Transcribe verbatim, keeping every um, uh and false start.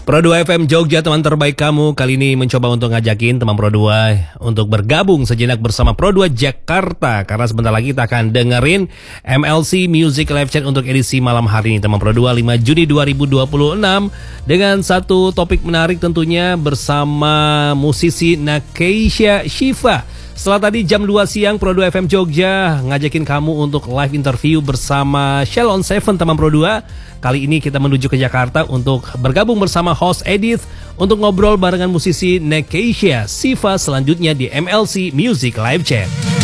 Pro dua F M Jogja, teman terbaik kamu. Kali ini mencoba untuk ngajakin teman Pro dua untuk bergabung sejenak bersama Pro dua Jakarta. Karena sebentar lagi kita akan dengerin M L C Music Live Chat untuk edisi malam hari ini, teman Pro dua, lima Juni dua ribu dua puluh enam. Dengan satu topik menarik tentunya bersama musisi Nakeisha Shiva. Setelah tadi jam dua siang, Pro dua F M Jogja ngajakin kamu untuk live interview bersama Shalon Seven, teman Pro dua. Kali ini kita menuju ke Jakarta untuk bergabung bersama host Edith untuk ngobrol barengan musisi Nakeisha Shiva selanjutnya di M L C Music Live Chat.